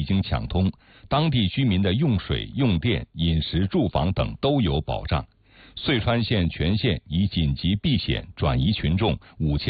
经抢通，当地居民的用水、用电、饮食、住房等都有保障。遂川县全县已紧急避险转移群众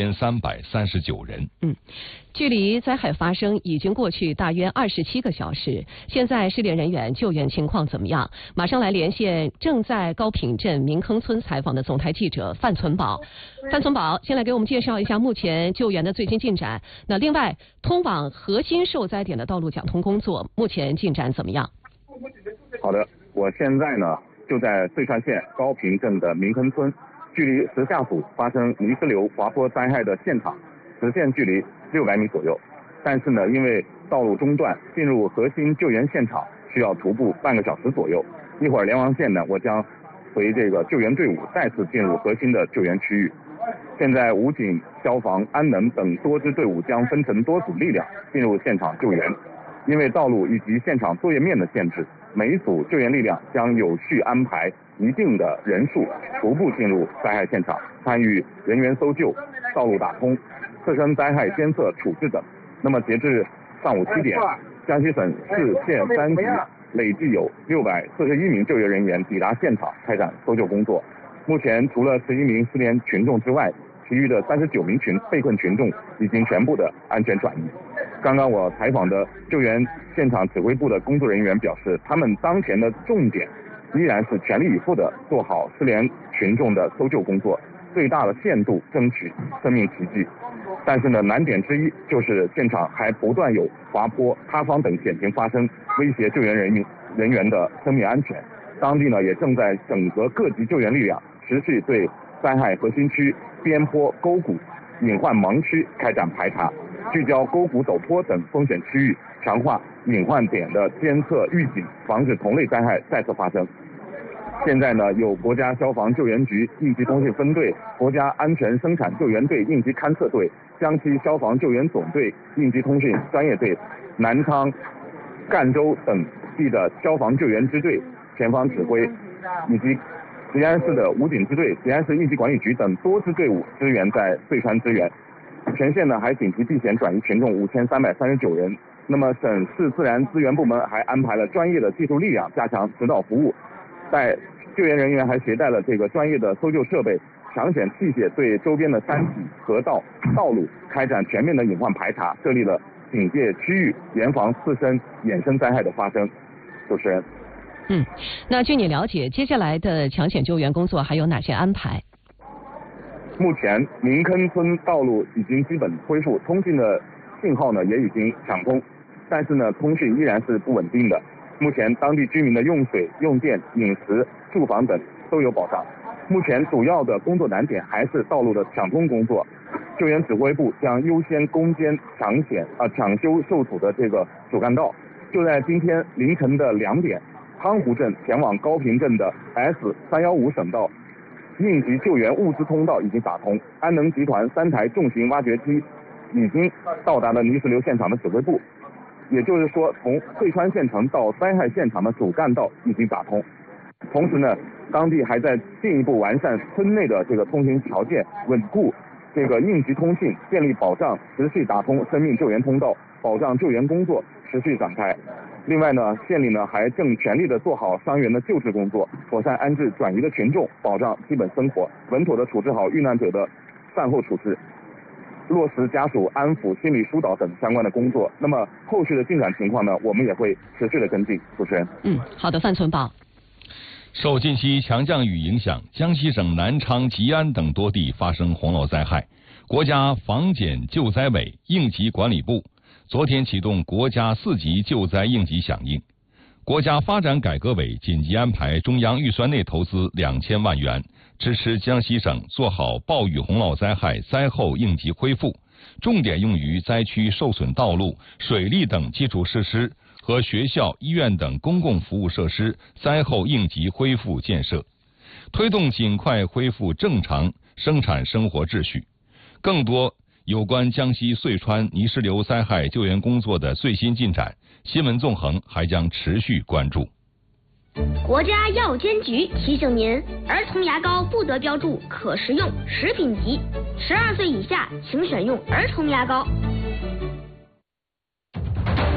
5339人。 距离灾害发生已经过去大约27个小时，现在失联人员救援情况怎么样？马上来连线正在高坪镇民坑村采访的总台记者范存宝。范存宝，先来给我们介绍一下目前救援的最新进展。那另外，通往核心受灾点的道路讲通工作目前进展怎么样？ 好的，我现在呢就在遂川县高坪镇的民坑村，距离石下组发生泥石流滑坡灾害的现场直线距离600米左右。但是呢，因为道路中断，进入核心救援现场需要徒步半个小时左右。一会儿连王县呢，我将随这个救援队伍再次进入核心的救援区域。现在武警、消防、安能等多支队伍将分成多组力量进入现场救援。因为道路以及现场作业面的限制，每一组救援力量将有序安排一定的人数徒步进入灾害现场，参与人员搜救、道路打通、次生灾害监测处置等。那么截至上午7点，江西省市县3级累计有641名救援人员抵达现场开展搜救工作。目前除了11名失联群众之外，其余的39名被困群众已经全部的安全转移。刚刚我采访的救援现场指挥部的工作人员表示，他们当前的重点依然是全力以赴的做好失联群众的搜救工作，最大的限度争取生命奇迹。但是呢，难点之一就是现场还不断有滑坡、塌方等险情发生，威胁救援人员的生命安全。当地呢也正在整合各级救援力量，持续对灾害核心区、边坡、沟谷、隐患盲区开展排查，聚焦沟谷陡坡等风险区域，强化隐患点的监测预警，防止同类灾害再次发生。现在呢，有国家消防救援局应急通信分队、国家安全生产救援队应急勘测队、江西消防救援总队应急通讯专业队、南昌、赣州等地的消防救援支队前方指挥，以及吉安市的武警支队、吉安市应急管理局等多支队伍支援在遂川支援。全县呢还紧急避险转移群众5339人。那么省市自然资源部门还安排了专业的技术力量加强指导服务，在救援人员还携带了这个专业的搜救设备、抢险器械，对周边的山体、河道、道路开展全面的隐患排查，设立了警戒区域，严防次生衍生灾害的发生。主持人。 那据你了解，接下来的抢险救援工作还有哪些安排？ 目前民坑村道路已经基本恢复，通信的信号呢也已经抢通，但是呢通讯依然是不稳定的。目前当地居民的用水、用电、饮食、住房等都有保障。目前主要的工作难点还是道路的抢通工作。救援指挥部将优先攻坚抢修受阻的这个主干道。就在今天凌晨的2点，汤湖镇前往高坪镇的 S315省道应急救援物资通道已经打通，安能集团3台重型挖掘机已经到达了泥石流现场的指挥部。也就是说，从遂川县城到灾害现场的主干道已经打通。同时呢，当地还在进一步完善村内的这个通行条件，稳固这个应急通信，建立保障，持续打通生命救援通道，保障救援工作持续展开。另外呢，县里呢还正全力的做好伤员的救治工作，妥善安置转移的群众，保障基本生活，稳妥的处置好遇难者的善后处置，落实家属安抚、心理疏导等相关的工作。那么后续的进展情况呢，我们也会持续的跟进。主持人。 好的，范存宝。 受近期强降雨影响，江西省南昌、吉安等多地发生洪涝灾害。国家防检救灾委应急管理部昨天启动国家4级救灾应急响应。国家发展改革委紧急安排中央预算内投资2000万元，支持江西省做好暴雨洪涝灾害灾后应急恢复，重点用于灾区受损道路、水利等基础设施和学校、医院等公共服务设施灾后应急恢复建设，推动尽快恢复正常生产生活秩序。更多有关江西遂川泥石流灾害救援工作的最新进展，新闻纵横还将持续关注。 国家药监局提醒您，儿童牙膏不得标注可食用、食品级，12岁以下请选用儿童牙膏。 新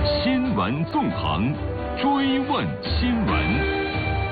新闻纵横，追问新闻。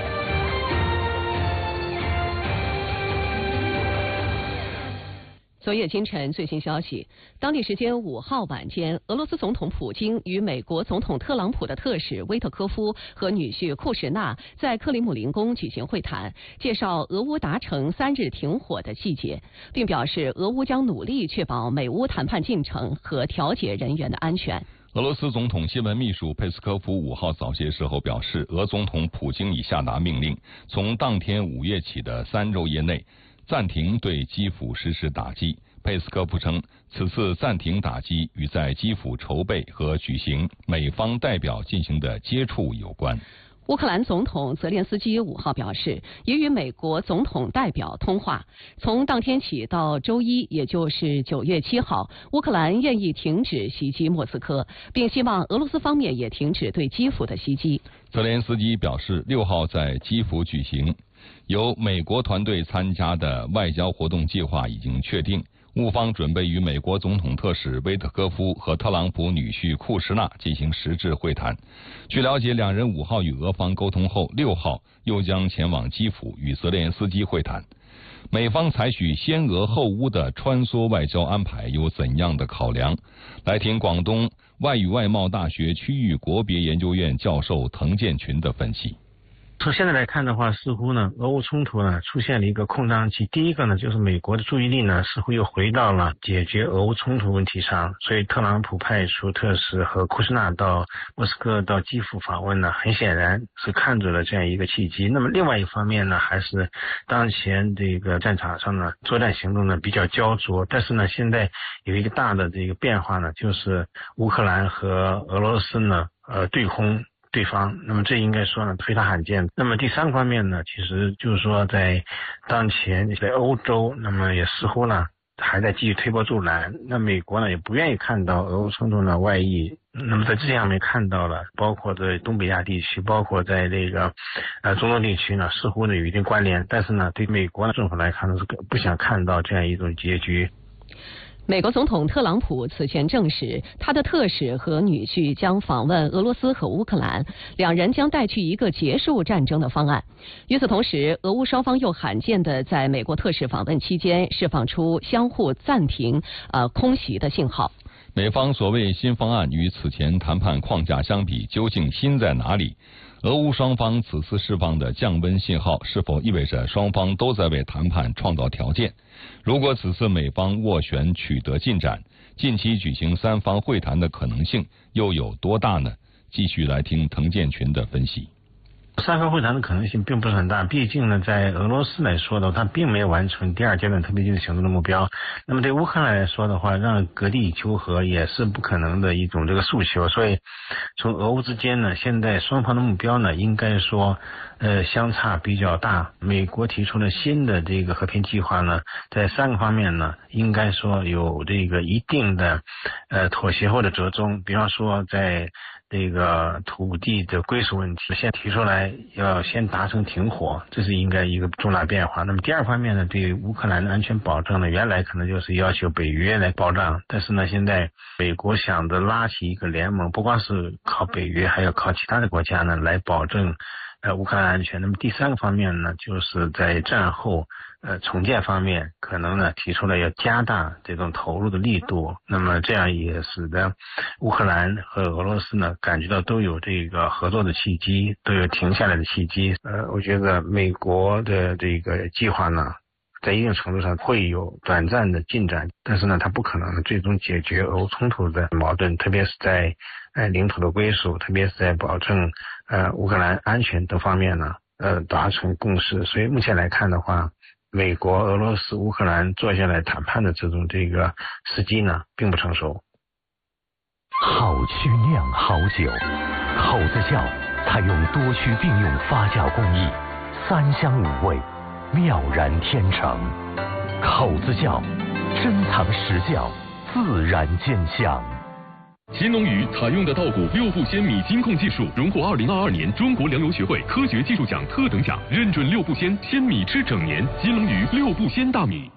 昨夜今晨最新消息，当地时间5号晚间，俄罗斯总统普京与美国总统特朗普的特使威特科夫和女婿库什纳在克里姆林宫举行会谈，介绍俄乌达成3日停火的细节，并表示俄乌将努力确保美乌谈判进程和调解人员的安全。 俄罗斯总统新闻秘书佩斯科夫5号早些时候表示，俄总统普京已下达命令，从当天5月起的3昼夜内暂停对基辅实施打击。佩斯科夫称，此次暂停打击与在基辅筹备和举行美方代表进行的接触有关。 乌克兰总统泽连斯基5号表示，也与美国总统代表通话。从当天起到周一，也就是9月7号，乌克兰愿意停止袭击莫斯科，并希望俄罗斯方面也停止对基辅的袭击。 泽连斯基表示，6号在基辅举行由美国团队参加的外交活动计划已经确定。乌方准备与美国总统特使威特科夫和特朗普女婿库什纳进行实质会谈。据了解，两人5号与俄方沟通后，6号又将前往基辅与泽连斯基会谈。美方采取先俄后乌的穿梭外交安排有怎样的考量？来听广东外语外贸大学区域国别研究院教授滕建群的分析。 从现在来看的话，似乎呢，俄乌冲突呢出现了一个空档期。第一个呢，就是美国的注意力呢似乎又回到了解决俄乌冲突问题上，所以特朗普派出特使和库什纳到莫斯科到基辅访问呢，很显然是看准了这样一个契机。那么另外一方面呢，还是当前这个战场上呢，作战行动呢比较焦灼，但是呢，现在有一个大的这个变化呢，就是乌克兰和俄罗斯呢对轰对方，那么这应该说呢非常罕见。那么第三个方面呢，其实就是说在当前在欧洲，那么也似乎呢还在继续推波助澜。那美国呢也不愿意看到俄乌冲突呢外溢。那么在这方面看到了，包括在东北亚地区，包括在这个中东地区呢，似乎呢有一定关联。但是呢，对美国的政府来看呢，是不想看到这样一种结局。 美国总统特朗普此前证实，他的特使和女婿将访问俄罗斯和乌克兰，两人将带去一个结束战争的方案。与此同时，俄乌双方又罕见地在美国特使访问期间释放出相互暂停空袭的信号。 美方所谓新方案与此前谈判框架相比，究竟新在哪里？俄乌双方此次释放的降温信号，是否意味着双方都在为谈判创造条件？如果此次美方斡旋取得进展，近期举行3方会谈的可能性又有多大呢？继续来听滕建群的分析。 3方会谈的可能性并不是很大，毕竟呢，在俄罗斯来说的话，它并没有完成第2阶段特别军事行动的目标。那么对乌克兰来说的话，让割地求和也是不可能的一种这个诉求。所以从俄乌之间呢，现在双方的目标呢，应该说相差比较大。美国提出了新的这个和平计划呢，在3个方面呢，应该说有这个一定的妥协或者折中。比方说在这个土地的归属问题，先提出来要先达成停火，这是应该一个重大变化。那么第2方面呢，对于乌克兰的安全保障呢，原来可能就是要求北约来保障，但是呢，现在美国想着拉起一个联盟，不光是靠北约，还要靠其他的国家呢来保证乌克兰安全。那么第3个方面呢，就是在战后重建方面，可能呢提出了要加大这种投入的力度。那么这样也使得乌克兰和俄罗斯呢感觉到都有这个合作的契机，都有停下来的契机。我觉得美国的这个计划呢，在一定程度上会有短暂的进展，但是呢，它不可能最终解决俄乌冲突的矛盾，特别是在领土的归属，特别是在保证乌克兰安全等方面呢达成共识。所以目前来看的话，美国、俄罗斯、乌克兰坐下来谈判的这个时机呢，并不成熟。 好区酿好酒，口子窖采用多区并用发酵工艺，3香5味，妙然天成。口子窖珍藏实窖，自然见香。 新龙鱼采用的稻谷6不鲜米金控技术，荣获2022年中国粮油学会科学技术奖特等奖，认准6不鲜，鲜米吃整年。新龙鱼6不鲜大米。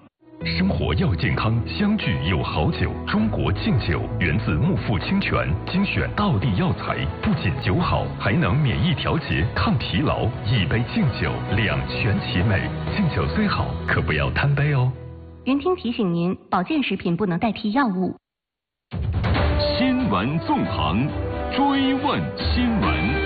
生活要健康，相聚有好酒。中国敬酒源自木富清泉，精选道地药材，不仅酒好，还能免疫调节、抗疲劳。一杯敬酒，两全其美。敬酒虽好，可不要贪杯哦。 云听提醒您，保健食品不能代替药物。 新闻纵横，追问新闻。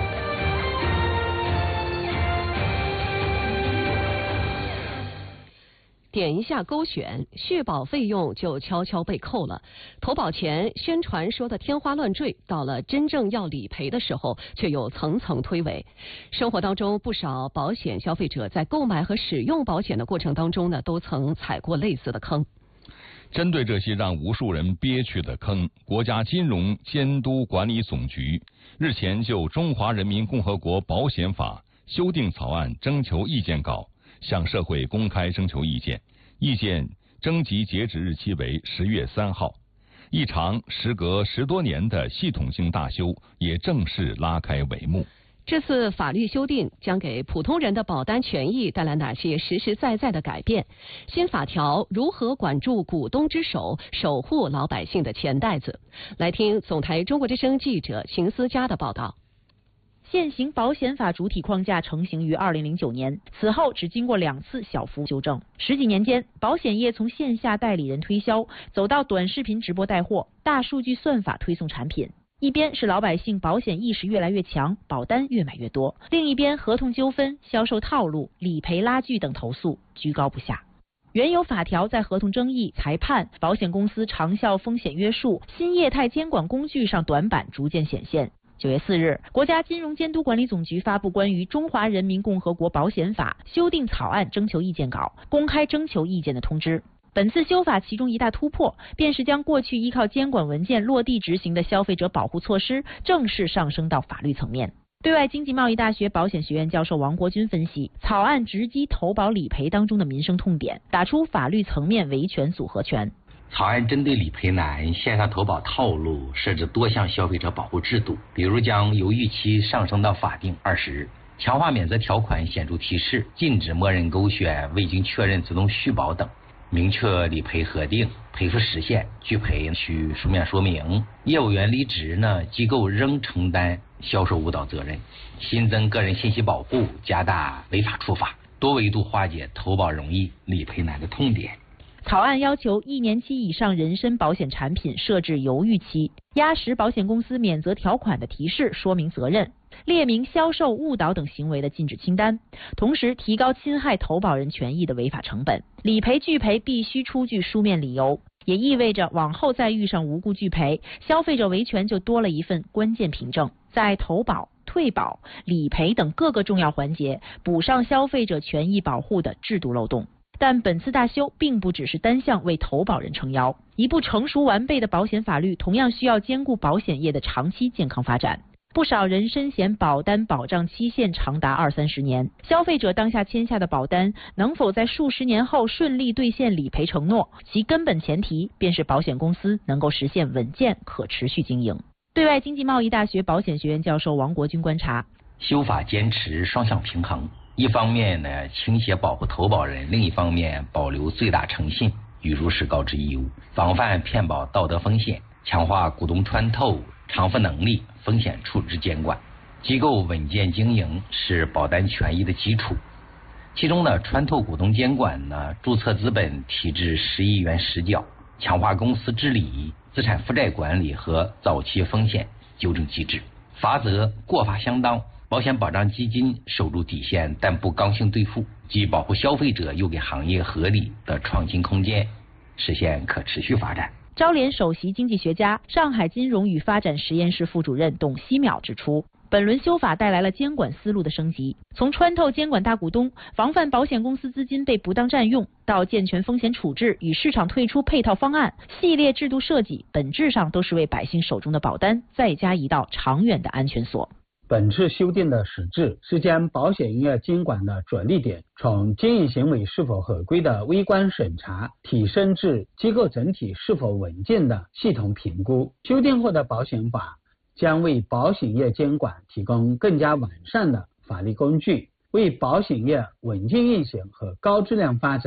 点一下勾选，续保费用就悄悄被扣了。投保前宣传说的天花乱坠，到了真正要理赔的时候，却又层层推诿。生活当中不少保险消费者在购买和使用保险的过程当中呢，都曾踩过类似的坑。 针对这些让无数人憋屈的坑，国家金融监督管理总局日前就《中华人民共和国保险法》修订草案征求意见稿向社会公开征求意见，意见征集截止日期为10月3号。一场时隔10多年的系统性大修也正式拉开帷幕。 这次法律修订将给普通人的保单权益带来哪些实实在在的改变？新法条如何管住股东之手，守护老百姓的钱袋子？来听总台中国之声记者邢思佳的报道。 现行保险法主体框架成型于2009年，此后只经过2次小幅修正。10几年间，保险业从线下代理人推销走到短视频直播带货、大数据算法推送产品。一边是老百姓保险意识越来越强，保单越买越多；另一边合同纠纷、销售套路、理赔拉锯等投诉居高不下。原有法条在合同争议、裁判、保险公司长效风险约束、新业态监管工具上短板逐渐显现。9月4日，国家金融监督管理总局发布关于《中华人民共和国保险法》修订草案征求意见稿，公开征求意见的通知。本次修法其中一大突破，便是将过去依靠监管文件落地执行的消费者保护措施正式上升到法律层面。对外经济贸易大学保险学院教授王国军分析，草案直击投保理赔当中的民生痛点，打出法律层面维权组合拳。 草案针对理赔难、线上投保套路设置多项消费者保护制度，比如将犹豫期上升到法定20日，强化免责条款显著提示，禁止默认勾选、未经确认自动续保等。明确理赔核定、赔付时限、拒赔需书面说明。业务员离职呢，机构仍承担销售误导责任。新增个人信息保护，加大违法处罚，多维度化解投保容易、理赔难的痛点。 草案要求1年期以上人身保险产品设置犹豫期，压实保险公司免责条款的提示说明责任，列明销售误导等行为的禁止清单，同时提高侵害投保人权益的违法成本。理赔拒赔必须出具书面理由，也意味着往后再遇上无故拒赔，消费者维权就多了一份关键凭证，在投保、退保、理赔等各个重要环节补上消费者权益保护的制度漏洞。但本次大修并不只是单向为投保人撑腰，一部成熟完备的保险法律同样需要兼顾保险业的长期健康发展。不少人身险保单保障期限长达20-30年，消费者当下签下的保单能否在数十年后顺利兑现理赔承诺，其根本前提便是保险公司能够实现稳健可持续经营。对外经济贸易大学保险学院教授王国军观察， 修法坚持双向平衡，一方面呢倾斜保护投保人，另一方面保留最大诚信与如实告知义务，防范骗保道德风险，强化股东穿透、偿付能力、风险处置监管。机构稳健经营是保单权益的基础，其中呢穿透股东监管呢，注册资本提至10亿元实缴，强化公司治理、资产负债管理和早期风险纠正机制。罚则过罚相当，保险保障基金守住底线，但不刚性兑付，既保护消费者，又给行业合理的创新空间，实现可持续发展。 招联首席经济学家、上海金融与发展实验室副主任董希淼指出，本轮修法带来了监管思路的升级，从穿透监管大股东、防范保险公司资金被不当占用，到健全风险处置与市场退出配套方案，系列制度设计本质上都是为百姓手中的保单再加一道长远的安全锁。 本次修订的实质是将保险营业监管的着力点从经营行为是否合规的微观审查提升至机构整体是否稳健的系统评估。修订后的保险法将为保险业监管提供更加完善的法律工具，为保险业稳健运行和高质量发展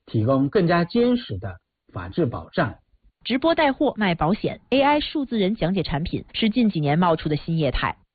提供更加坚实的法治保障。 直播带货卖保险 ，AI 数字人讲解产品是近几年冒出的新业态。